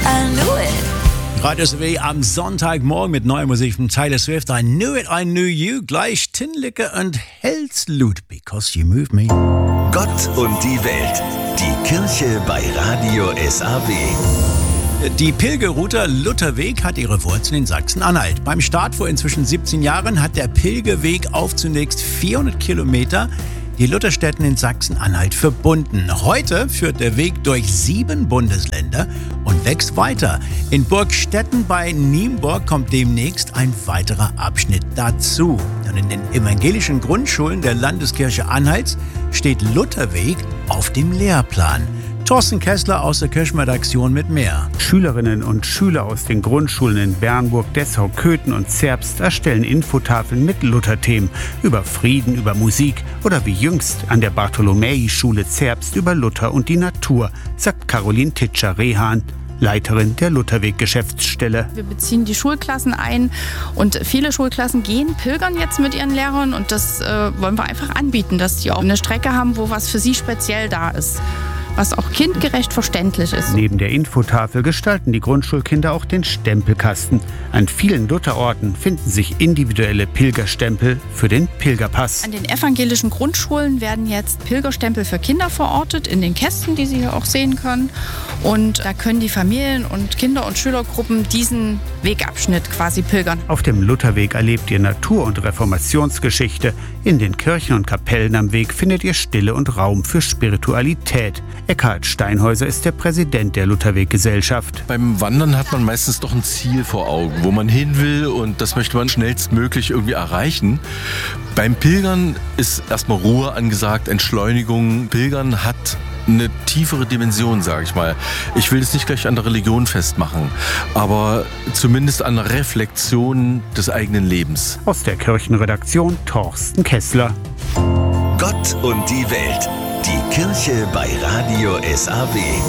I knew it. Radio SW am Sonntagmorgen mit neuer Musik von Taylor Swift. I knew it, I knew you. Gleich Tinlicke und Helsloot, because you move me. Gott und die Welt. Die Kirche bei Radio SAW. Die Pilgerroute Lutherweg hat ihre Wurzeln in Sachsen-Anhalt. Beim Start vor inzwischen 17 Jahren hat der Pilgerweg auf zunächst 400 Kilometer die Lutherstädten in Sachsen-Anhalt verbunden. Heute führt der Weg durch 7 Bundesländer und wächst weiter. In Burgstetten bei Nienburg kommt demnächst ein weiterer Abschnitt dazu. Und in den evangelischen Grundschulen der Landeskirche Anhalts steht Lutherweg auf dem Lehrplan. Thorsten Kessler aus der Kirchenredaktion mit mehr. Schülerinnen und Schüler aus den Grundschulen in Bernburg, Dessau, Köthen und Zerbst erstellen Infotafeln mit Lutherthemen über Frieden, über Musik oder wie jüngst an der Bartholomäi-Schule Zerbst über Luther und die Natur, sagt Caroline Titscher-Rehan, Leiterin der Lutherweg-Geschäftsstelle. Wir beziehen die Schulklassen ein und viele Schulklassen gehen pilgern jetzt mit ihren Lehrern und das wollen wir einfach anbieten, dass die auch eine Strecke haben, wo was für sie speziell da ist, was auch kindgerecht verständlich ist. Neben der Infotafel gestalten die Grundschulkinder auch den Stempelkasten. An vielen Lutherorten finden sich individuelle Pilgerstempel für den Pilgerpass. An den evangelischen Grundschulen werden jetzt Pilgerstempel für Kinder verortet in den Kästen, die Sie hier auch sehen können. Und da können die Familien und Kinder- und Schülergruppen diesen Wegabschnitt quasi pilgern. Auf dem Lutherweg erlebt ihr Natur- und Reformationsgeschichte. In den Kirchen und Kapellen am Weg findet ihr Stille und Raum für Spiritualität. Eckhard Steinhäuser ist der Präsident der Lutherweg-Gesellschaft. Beim Wandern hat man meistens doch ein Ziel vor Augen, wo man hin will, und das möchte man schnellstmöglich irgendwie erreichen. Beim Pilgern ist erstmal Ruhe angesagt, Entschleunigung. Pilgern hat eine tiefere Dimension, sage ich mal. Ich will es nicht gleich an der Religion festmachen, aber zumindest an der Reflexion des eigenen Lebens. Aus der Kirchenredaktion Thorsten Kessler. Gott und die Welt. Die Kirche bei Radio SAW.